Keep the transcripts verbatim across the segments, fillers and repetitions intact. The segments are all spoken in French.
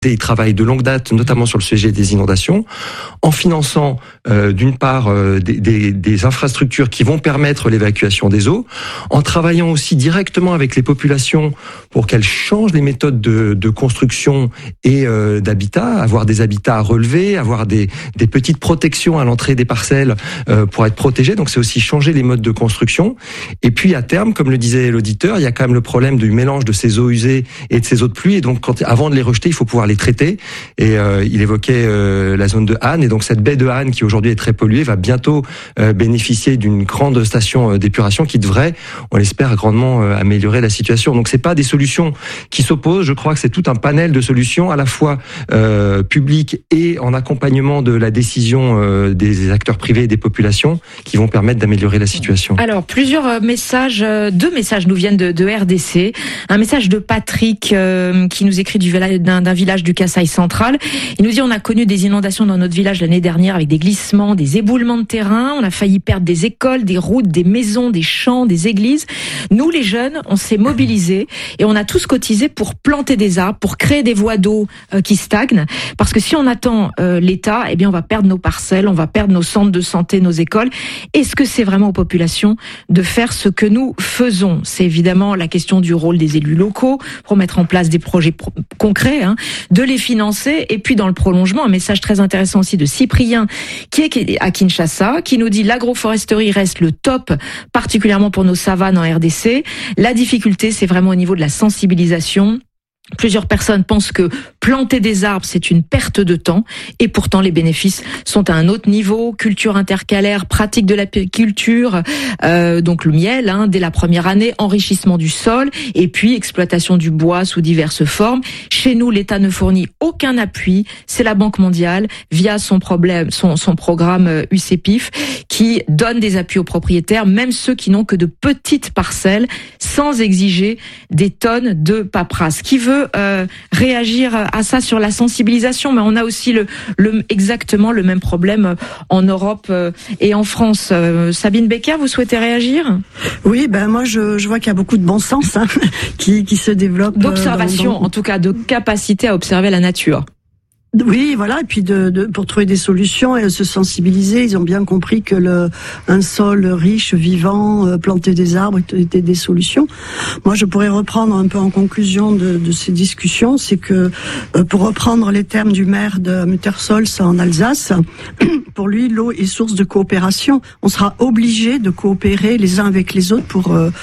Ils travaillent de longue date, notamment sur le sujet des inondations, en finançant euh, d'une part euh, des, des, des infrastructures qui vont permettre l'évacuation des eaux, en travaillant aussi directement avec les populations pour qu'elles changent les méthodes de, de construction et euh, d'habitat, avoir des habitats à relever, avoir des, des petites protections à l'entrée des parcelles euh, pour être protégées. Donc c'est aussi changer les modes de construction. Et puis à terme, comme le disait l'auditeur, il y a quand même le problème du mélange de ces eaux usées et de ces eaux de pluie. Et donc quand, avant de les rejeter, il faut pouvoir les traiter. Et euh, il évoquait euh, la zone de Han, et donc cette baie de Han qui aujourd'hui est très polluée va bientôt euh, bénéficier d'une grande station euh, d'épuration qui devrait, on l'espère, grandement euh, améliorer la situation. Donc c'est pas des solutions qui s'opposent. Je crois que c'est tout un panel de solutions à la fois euh, publiques et en accompagnement de la décision euh, des acteurs privés et des populations qui vont permettre d'améliorer la situation. Alors plusieurs messages, deux messages nous viennent de, de R D C. Un message de Patrick euh, qui nous écrit du, d'un, d'un village du Kasaï central. Il nous dit: on a connu des inondations dans notre village l'année dernière avec des glissements, des éboulements de terrain. On a failli perdre des écoles, des routes, des maisons, des champs, des églises. Nous, les jeunes, on s'est mobilisés et on a tous cotisé pour planter des arbres, pour créer des voies d'eau euh, qui stagnent. Parce que si on attend euh, l'État, eh bien, on va perdre nos parcelles, on va perdre nos centres de santé, nos écoles. Est-ce que c'est vraiment aux populations de faire ce que nous faisons? C'est évidemment la question du rôle des élus locaux pour mettre en place des projets pro- concrets, hein, de les financer. Et puis dans le prolongement, un message très intéressant aussi de Cyprien qui est à Kinshasa, qui nous dit: l'agroforesterie reste le top, particulièrement pour nos savanes en R D C. La difficulté, c'est vraiment au niveau de la sensibilisation. Plusieurs personnes pensent que planter des arbres, c'est une perte de temps, et pourtant les bénéfices sont à un autre niveau. Culture intercalaire, pratique de l'apiculture, euh, donc le miel, hein, dès la première année, enrichissement du sol, et puis exploitation du bois sous diverses formes. Chez nous, l'État ne fournit aucun appui. C'est la Banque mondiale, via son problème, son, son programme U C P I F, qui donne des appuis aux propriétaires, même ceux qui n'ont que de petites parcelles, sans exiger des tonnes de paperasse. Qui veut Euh, réagir à ça sur la sensibilisation? Mais on a aussi le, le, exactement le même problème en Europe euh, et en France. Euh, Sabine Becker, vous souhaitez réagir? Oui, ben moi je, je vois qu'il y a beaucoup de bon sens hein, qui, qui se développe. D'observation, dans, dans... en tout cas, de capacité à observer la nature. Oui, voilà, et puis de, de pour trouver des solutions et se sensibiliser. Ils ont bien compris que le un sol riche, vivant, euh, planter des arbres étaient des solutions. Moi, je pourrais reprendre un peu en conclusion de, de ces discussions, c'est que euh, pour reprendre les termes du maire de Muttersols en Alsace, pour lui, l'eau est source de coopération. On sera obligé de coopérer les uns avec les autres pour euh,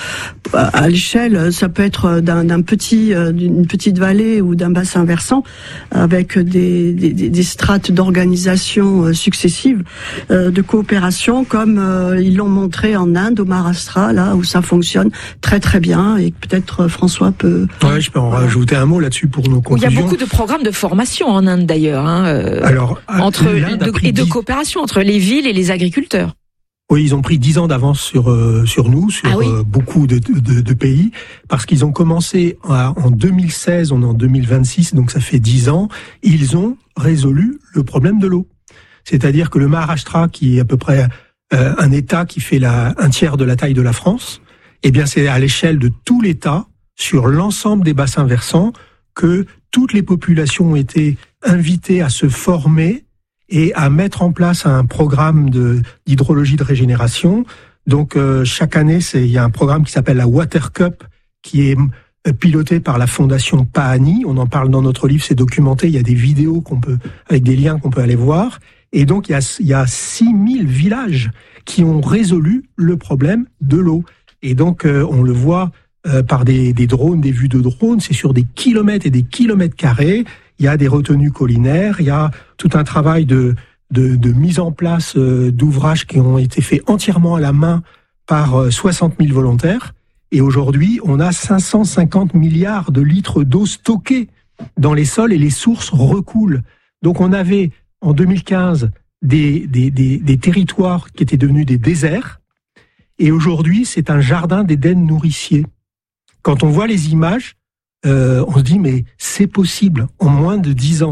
à l'échelle. Ça peut être d'un, d'un petit d'une petite vallée ou d'un bassin versant avec des Des, des, des strates d'organisation successives, euh, de coopération, comme euh, ils l'ont montré en Inde, au Maharashtra, là où ça fonctionne très très bien, et peut-être François peut... Ouais, je peux en voilà. rajouter un mot là-dessus pour nos conclusions. Il y a beaucoup de programmes de formation en Inde d'ailleurs, hein, euh, Alors, entre, de, et de dix... coopération entre les villes et les agriculteurs. Oui, ils ont pris dix ans d'avance sur euh, sur nous, sur ah oui. euh, beaucoup de, de, de pays, parce qu'ils ont commencé à, en deux mille seize, on est en deux mille vingt-six, donc ça fait dix ans. Ils ont résolu le problème de l'eau. C'est-à-dire que le Maharashtra, qui est à peu près euh, un État qui fait la, un tiers de la taille de la France, eh bien c'est à l'échelle de tout l'État, sur l'ensemble des bassins versants, que toutes les populations ont été invitées à se former et à mettre en place un programme de, d'hydrologie de régénération. Donc euh, chaque année, c'est, il y a un programme qui s'appelle la Water Cup, qui est piloté par la fondation Pahani. On en parle dans notre livre, c'est documenté. Il y a des vidéos qu'on peut, avec des liens qu'on peut aller voir. Et donc il y a, il y a six mille villages qui ont résolu le problème de l'eau. Et donc euh, on le voit euh, par des, des drones, des vues de drones. C'est sur des kilomètres et des kilomètres carrés. Il y a des retenues collinaires, il y a tout un travail de, de, de mise en place euh, d'ouvrages qui ont été faits entièrement à la main par euh, soixante mille volontaires. Et aujourd'hui, on a cinq cent cinquante milliards de litres d'eau stockés dans les sols et les sources recoulent. Donc on avait en deux mille quinze des, des, des, des territoires qui étaient devenus des déserts. Et aujourd'hui, c'est un jardin d'Éden nourricier. Quand on voit les images, Euh, on se dit mais c'est possible en moins de dix ans.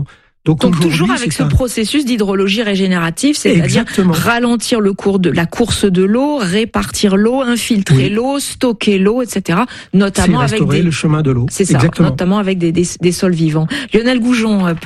Donc, Donc toujours avec ce un... processus d'hydrologie régénérative, c'est-à-dire Exactement. ralentir le cours de la course de l'eau, répartir l'eau, infiltrer oui. l'eau, stocker l'eau, et cetera. Notamment c'est avec des le chemin de l'eau. C'est ça, Exactement. notamment avec des, des, des sols vivants. Lionel Goujon.